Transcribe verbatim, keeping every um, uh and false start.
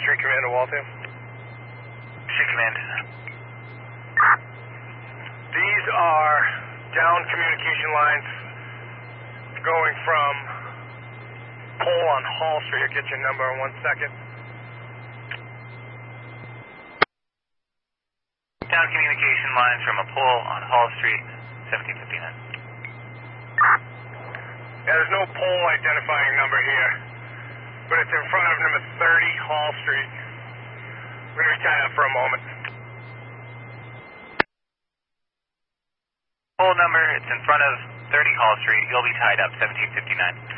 Street Command to Waltham. Street Command. These are down communication lines going from pole on Hall Street. I'll get your number in one second. Down communication lines from a pole on Hall Street, seventeen fifty-nine. Yeah, there's no pole identifying number here, but it's in front of number thirty Hall Street. We're going to be tied up for a moment. Pole number, it's in front of thirty Hall Street. You'll be tied up, seventeen fifty-nine.